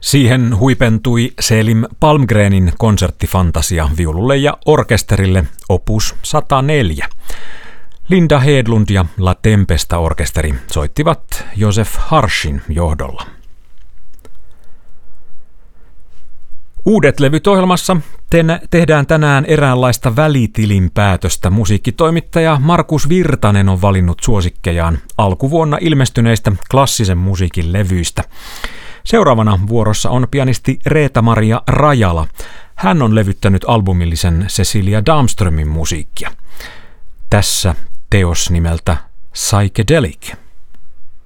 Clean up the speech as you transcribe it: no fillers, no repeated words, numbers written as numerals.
Siihen huipentui Selim Palmgrenin konserttifantasia viululle ja orkesterille opus 104. Linda Hedlund ja La Tempesta-orkesteri soittivat Joseph Harschin johdolla. Uudet levyt ohjelmassa tehdään tänään eräänlaista välitilinpäätöstä. Musiikkitoimittaja Markus Virtanen on valinnut suosikkejaan alkuvuonna ilmestyneistä klassisen musiikin levyistä. Seuraavana vuorossa on pianisti Reetta-Maria Rajala. Hän on levyttänyt albumillisen Cecilia Darmströmin musiikkia. Tässä teos nimeltä Psychedelic.